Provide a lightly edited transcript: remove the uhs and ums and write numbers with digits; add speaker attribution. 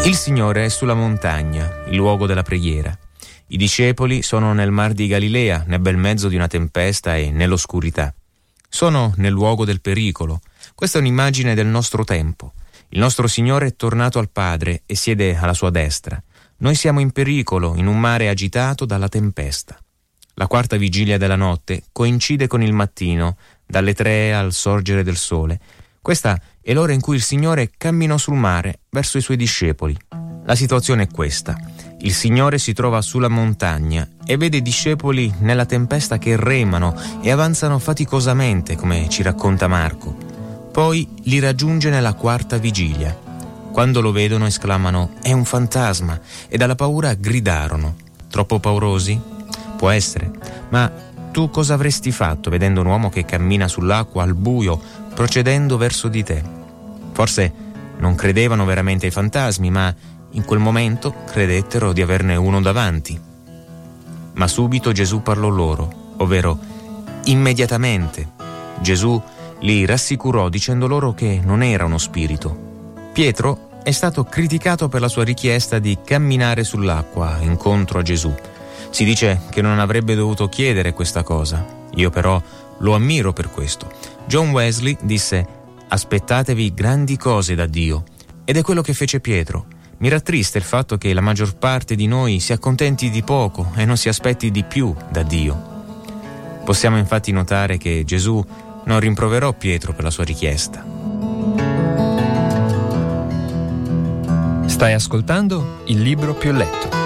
Speaker 1: Il Signore è sulla montagna, il luogo della preghiera. I discepoli sono nel mar di Galilea, nel bel mezzo di una tempesta e nell'oscurità. Sono nel luogo del pericolo. Questa è un'immagine del nostro tempo. Il nostro Signore è tornato al Padre e siede alla sua destra. Noi siamo in pericolo, in un mare agitato dalla tempesta. La quarta vigilia della notte coincide con il mattino, dalle 3 al sorgere del sole. Questa è l'ora in cui il Signore camminò sul mare verso i suoi discepoli. La situazione è questa. Il Signore si trova sulla montagna e vede i discepoli nella tempesta che remano e avanzano faticosamente, come ci racconta Marco. Poi li raggiunge nella quarta vigilia. Quando lo vedono esclamano «È un fantasma!» e dalla paura gridarono. Troppo paurosi? Può essere, ma tu cosa avresti fatto vedendo un uomo che cammina sull'acqua al buio procedendo verso di te? Forse non credevano veramente ai fantasmi, ma in quel momento credettero di averne uno davanti. Ma subito Gesù parlò loro, ovvero immediatamente. Gesù li rassicurò dicendo loro che non era uno spirito. Pietro è stato criticato per la sua richiesta di camminare sull'acqua incontro a Gesù. Si dice che non avrebbe dovuto chiedere questa cosa. Io però lo ammiro per questo. John Wesley disse: aspettatevi grandi cose da Dio. Ed è quello che fece Pietro. Mi rattrista il fatto che la maggior parte di noi si accontenti di poco e non si aspetti di più da Dio. Possiamo infatti notare che Gesù non rimproverò Pietro per la sua richiesta.
Speaker 2: Stai ascoltando Il Libro Più Letto.